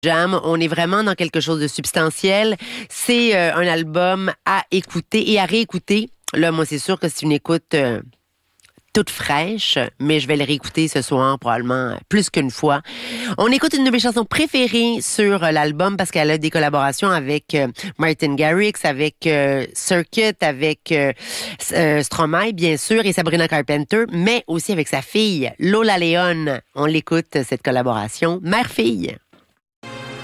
Jam, on est vraiment dans quelque chose de substantiel. C'est un album à écouter et à réécouter. Là, moi, c'est sûr que c'est une écoute toute fraîche, mais je vais le réécouter ce soir probablement plus qu'une fois. On écoute une de mes chansons préférées sur l'album parce qu'elle a des collaborations avec Martin Garrix, avec Circuit, avec Stromae, bien sûr, et Sabrina Carpenter, mais aussi avec sa fille, Lola Leon. On l'écoute, cette collaboration, mère-fille.